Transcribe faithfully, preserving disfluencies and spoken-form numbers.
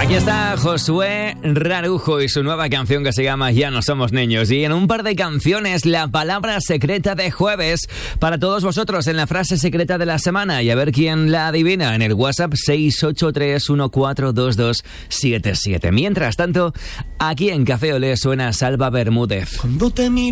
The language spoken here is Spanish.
Aquí está Josué Rarujo y su nueva canción que se llama Ya no somos niños. Y en un par de canciones, la palabra secreta de jueves para todos vosotros en la frase secreta de la semana. Y a ver quién la adivina en el WhatsApp seis ocho tres uno cuatro dos dos siete siete. Mientras tanto, aquí en Café Olé suena Salva Bermúdez. Cuando te miro